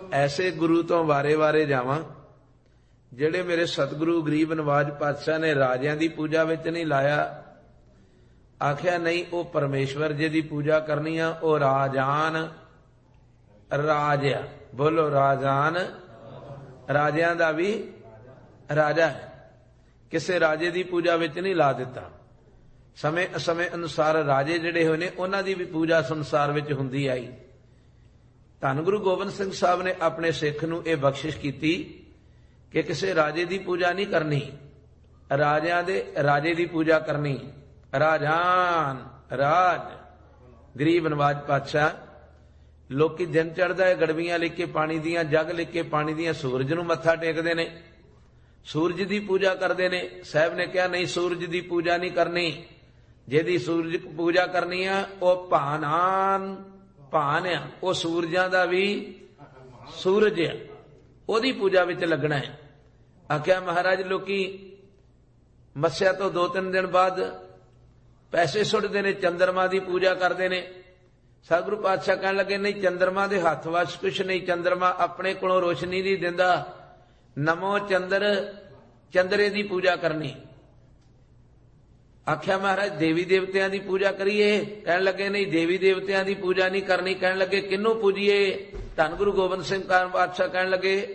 ਐਸੇ ਗੁਰੂ ਤੋਂ ਵਾਰੇ ਜਾਵਾਂ ਜਿਹੜੇ ਮੇਰੇ ਸਤਿਗੁਰੂ ਗਰੀਬ ਨਵਾਜ ਪਾਤਸ਼ਾਹ ਨੇ ਰਾਜਿਆਂ ਦੀ ਪੂਜਾ ਵਿੱਚ ਨਹੀਂ ਲਾਇਆ। ਆਖਿਆ ਨਹੀਂ, ਉਹ ਪਰਮੇਸ਼ਵਰ ਜੀ ਦੀ ਪੂਜਾ ਕਰਨੀ ਆ। ਉਹ ਰਾਜਾਨ ਰਾਜ ਆ। ਬੋਲੋ ਰਾਜਾਨ, ਰਾਜਿਆਂ ਦਾ ਵੀ ਰਾਜਾ ਹੈ। ਕਿਸੇ ਰਾਜੇ ਦੀ ਪੂਜਾ ਵਿੱਚ ਨਹੀਂ ਲਾ ਦਿੱਤਾ। ਸਮੇਂ ਸਮੇਂ ਅਨੁਸਾਰ ਰਾਜੇ ਜਿਹੜੇ ਹੋਏ ਨੇ ਉਹਨਾਂ ਦੀ ਵੀ ਪੂਜਾ ਸੰਸਾਰ ਵਿੱਚ ਹੁੰਦੀ ਆਈ। ਧੰਨ ਗੁਰੂ ਗੋਬਿੰਦ ਸਿੰਘ ਸਾਹਿਬ ਨੇ ਆਪਣੇ ਸਿੱਖ ਨੂੰ ਇਹ ਬਖਸ਼ਿਸ਼ ਕੀਤੀ ਕਿ ਕਿਸੇ ਰਾਜੇ ਦੀ ਪੂਜਾ ਨਹੀਂ ਕਰਨੀ, ਰਾਜਿਆਂ ਦੇ ਰਾਜੇ ਦੀ ਪੂਜਾ ਕਰਨੀ। ਰਾਜਾਨ ਰਾਜ ਗਰੀਬ ਨਵਾਜ ਪਾਤਸ਼ਾਹ। ਲੋਕੀ ਦਿਨ ਚੜ੍ਹਦਾ ਹੈ ਗੜਵੀਆਂ ਲਿਖ ਕੇ ਪਾਣੀ ਦੀਆਂ, ਜੱਗ ਲਿਖ ਕੇ ਪਾਣੀ ਦੀਆਂ ਸੂਰਜ ਨੂੰ ਮੱਥਾ ਟੇਕਦੇ ਨੇ, ਸੂਰਜ ਦੀ ਪੂਜਾ ਕਰਦੇ ਨੇ। ਸਾਹਿਬ ਨੇ ਕਿਹਾ ਨਹੀਂ, ਸੂਰਜ ਦੀ ਪੂਜਾ ਨਹੀਂ ਕਰਨੀ। ਜਿਹਦੀ ਸੂਰਜ ਪੂਜਾ ਕਰਨੀ ਆ ਉਹ ਭਾਨਾਨ ਭਾਨ ਆ, ਉਹ ਸੂਰਜਾਂ ਦਾ ਵੀ ਸੂਰਜ ਆ, ਉਹਦੀ ਪੂਜਾ ਵਿੱਚ ਲੱਗਣਾ ਹੈ। ਆਖਿਆ ਮਹਾਰਾਜ ਲੋਕੀ ਮੱਸਿਆ ਤੋਂ 2-3 ਦਿਨ ਬਾਅਦ ਪੈਸੇ ਸੁੱਟਦੇ ਨੇ, ਚੰਦਰਮਾ ਦੀ ਪੂਜਾ ਕਰਦੇ ਨੇ। ਸਤਿਗੁਰੂ ਪਾਤਸ਼ਾਹ ਕਹਿਣ ਲੱਗੇ ਨਹੀਂ, ਚੰਦਰਮਾ ਦੇ ਹੱਥ ਵਸ ਕੁਛ ਨਹੀਂ, ਚੰਦਰਮਾ ਆਪਣੇ ਕੋਲੋਂ ਰੋਸ਼ਨੀ ਨਹੀਂ ਦਿੰਦਾ। ਨਮੋ ਚੰਦਰ, ਚੰਦਰੇ ਦੀ ਪੂਜਾ ਕਰਨੀ। ਆਖਿਆ ਮਹਾਰਾਜ ਦੇਵੀ ਦੇਵਤਿਆਂ ਦੀ ਪੂਜਾ ਕਰੀਏ? ਕਹਿਣ ਲੱਗੇ ਨਹੀਂ, ਦੇਵੀ ਦੇਵਤਿਆਂ ਦੀ ਪੂਜਾ ਨਹੀਂ ਕਰਨੀ। ਕਹਿਣ ਲੱਗੇ ਕਿਹਨੂੰ ਪੂਜੀਏ? ਧੰਨ ਗੁਰੂ ਗੋਬਿੰਦ ਸਿੰਘ ਪਾਤਸ਼ਾਹ ਕਹਿਣ ਲੱਗੇ